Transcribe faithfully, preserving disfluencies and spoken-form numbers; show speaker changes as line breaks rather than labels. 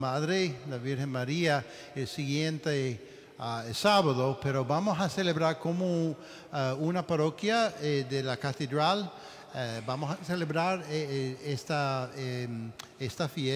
Madre, la Virgen María, el siguiente uh, sábado, pero vamos a celebrar como uh, una parroquia eh, de la catedral. Eh, vamos a celebrar eh, esta, eh, esta fiesta.